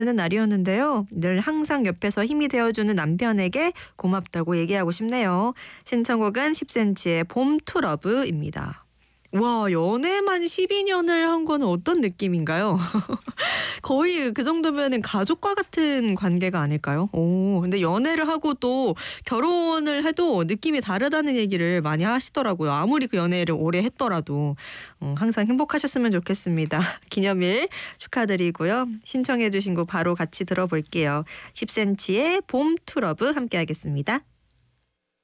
는 날이었는데요. 늘 항상 옆에서 힘이 되어주는 남편에게 고맙다고 얘기하고 싶네요. 신청곡은 10cm의 봄 투 러브입니다. 와, 연애만 12년을 한 거는 어떤 느낌인가요? 거의 그 정도면은 가족과 같은 관계가 아닐까요? 오, 근데 연애를 하고 또 결혼을 해도 느낌이 다르다는 얘기를 많이 하시더라고요. 아무리 그 연애를 오래 했더라도. 항상 행복하셨으면 좋겠습니다. 기념일 축하드리고요. 신청해 주신 곡 바로 같이 들어볼게요. 10cm의 봄 투 러브 함께 하겠습니다.